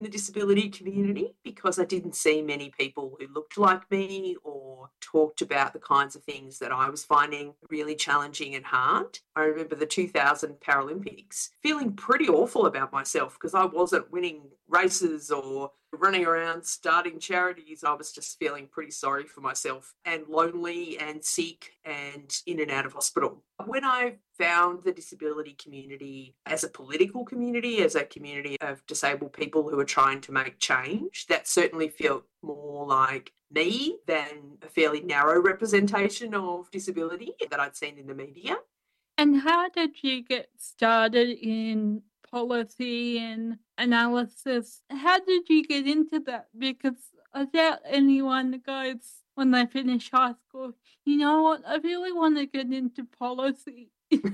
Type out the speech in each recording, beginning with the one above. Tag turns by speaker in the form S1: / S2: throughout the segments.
S1: the disability community because I didn't see many people who looked like me or talked about the kinds of things that I was finding really challenging and hard. I remember the 2000 Paralympics feeling pretty awful about myself because I wasn't winning races or running around starting charities. I was just feeling pretty sorry for myself and lonely and sick and in and out of hospital. When I found the disability community as a political community, as a community of disabled people who are trying to make change, that certainly felt more like me than a fairly narrow representation of disability that I'd seen in the media.
S2: And how did you get started in policy and analysis? How did you get into that? Because I doubt anyone goes when they finish high school, you know what, I really want to get into policy.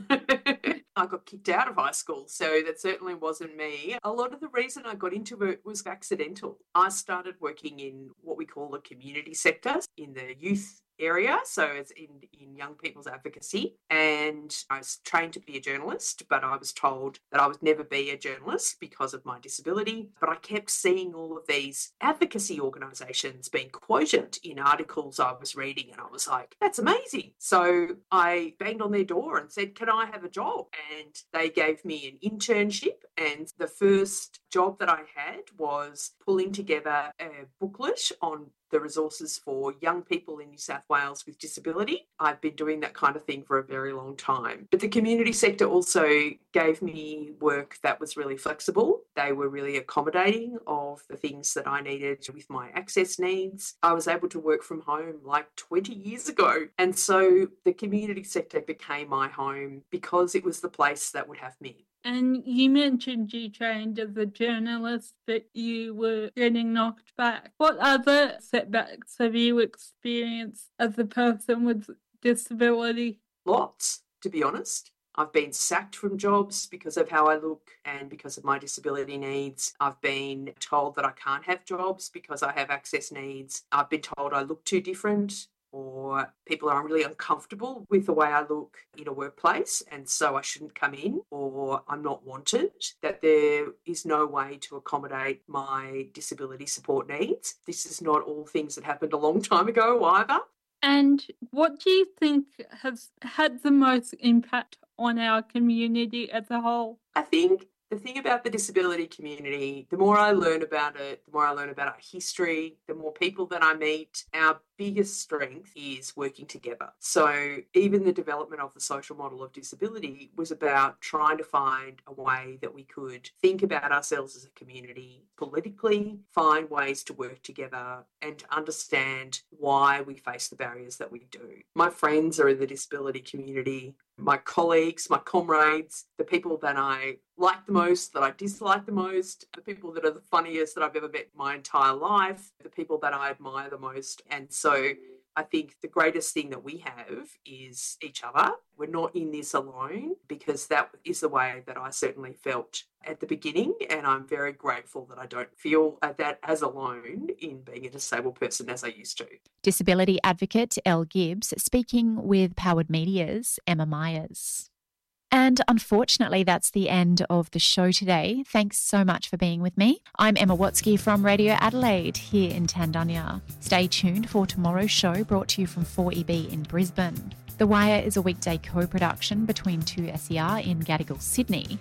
S1: I got kicked out of high school, so that certainly wasn't me. A lot of the reason I got into it was accidental. I started working in what we call the community sector in the youth area, so it's in young people's advocacy, and I was trained to be a journalist, but I was told that I would never be a journalist because of my disability. But I kept seeing all of these advocacy organisations being quoted in articles I was reading, and I was like, that's amazing. So I banged on their door and said, can I have a job? And they gave me an internship, and the first job that I had was pulling together a booklet on the resources for young people in New South Wales with disability. I've been doing that kind of thing for a very long time. But the community sector also gave me work that was really flexible. They were really accommodating of the things that I needed with my access needs. I was able to work from home like 20 years ago. And so the community sector became my home because it was the place that would have me.
S2: And you mentioned you trained as a journalist, but you were getting knocked back. What other setbacks have you experienced as a person with disability?
S1: Lots, to be honest. I've been sacked from jobs because of how I look and because of my disability needs. I've been told that I can't have jobs because I have access needs. I've been told I look too different, or people are really uncomfortable with the way I look in a workplace and so I shouldn't come in, or I'm not wanted, that there is no way to accommodate my disability support needs. This is not all things that happened a long time ago either.
S2: And what do you think has had the most impact on our community as a whole?
S1: I think the thing about the disability community, the more I learn about it, the more I learn about our history, the more people that I meet, our biggest strength is working together. So even the development of the social model of disability was about trying to find a way that we could think about ourselves as a community politically, find ways to work together and to understand why we face the barriers that we do. My friends are in the disability community. My colleagues, my comrades, the people that I like the most, that I dislike the most, the people that are the funniest that I've ever met in my entire life, the people that I admire the most. And so I think the greatest thing that we have is each other. We're not in this alone, because that is the way that I certainly felt at the beginning. And I'm very grateful that I don't feel that as alone in being a disabled person as I used to.
S3: Disability advocate Elle Gibbs speaking with Powered Media's Emma Myers. And unfortunately, that's the end of the show today. Thanks so much for being with me. I'm Emma Watsky from Radio Adelaide here in Tandanya. Stay tuned for tomorrow's show, brought to you from 4EB in Brisbane. The Wire is a weekday co-production between 2SER in Gadigal, Sydney,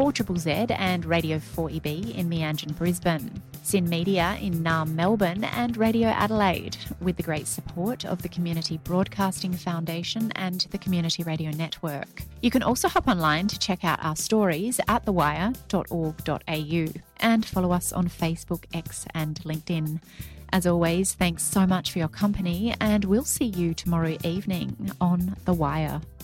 S3: 4ZZZ and Radio 4EB in Meanjin, Brisbane, Sin Media in Naarm, Melbourne and Radio Adelaide, with the great support of the Community Broadcasting Foundation and the Community Radio Network. You can also hop online to check out our stories at thewire.org.au and follow us on Facebook, X and LinkedIn. As always, thanks so much for your company, and we'll see you tomorrow evening on The Wire.